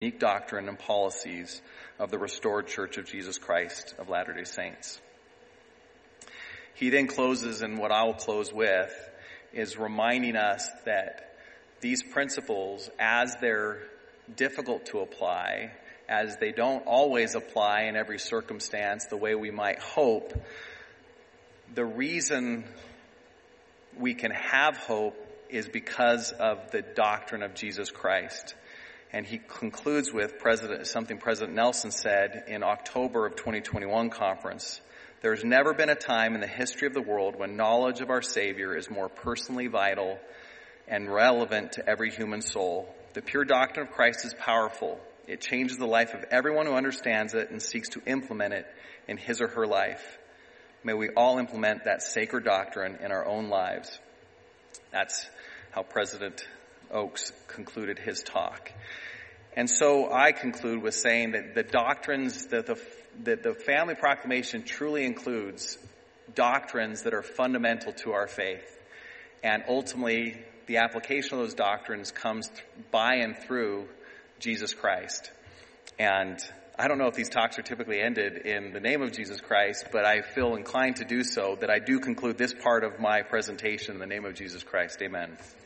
unique doctrine and policies of the restored Church of Jesus Christ of Latter-day Saints. He then closes, and what I will close with is reminding us that these principles, as they're difficult to apply, as they don't always apply in every circumstance the way we might hope, the reason we can have hope is because of the doctrine of Jesus Christ. And he concludes with something President Nelson said in October of 2021 conference. There's never been a time in the history of the world when knowledge of our Savior is more personally vital and relevant to every human soul. The pure doctrine of Christ is powerful. It changes the life of everyone who understands it and seeks to implement it in his or her life. May we all implement that sacred doctrine in our own lives. That's how President Oaks concluded his talk. And so I conclude with saying that the doctrines, that the Family Proclamation truly includes doctrines that are fundamental to our faith. And ultimately, the application of those doctrines comes by and through Jesus Christ. And I don't know if these talks are typically ended in the name of Jesus Christ, but I feel inclined to do so, that I do conclude this part of my presentation in the name of Jesus Christ. Amen.